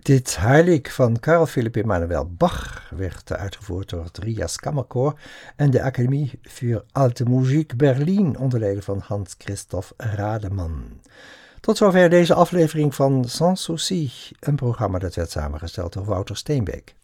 Dit Heilig van Carl Philipp Emanuel Bach werd uitgevoerd door het Rias Kammerkoor en de Academie für Alte Musik Berlin onder leiding van Hans-Christoph Rademan. Tot zover deze aflevering van Sans Souci, een programma dat werd samengesteld door Wouter Steenbeek.